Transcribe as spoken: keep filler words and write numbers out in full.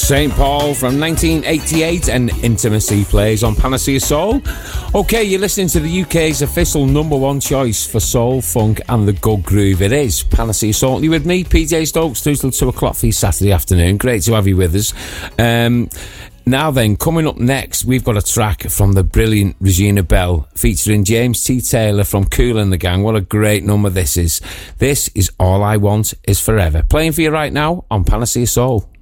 Saint Paul from nineteen eighty-eight and Intimacy plays on Panacea Soul. Okay, you're listening to the U K's official number one choice for soul, funk and the good groove. It is Panacea Soul. You with me, P J Stokes, through till two o'clock for your Saturday afternoon. Great to have you with us. Um, now then, coming up next, we've got a track from the brilliant Regina Belle featuring James T. Taylor from Kool and the Gang. What a great number this is. This is All I Want Is Forever. Playing for you right now on Panacea Soul.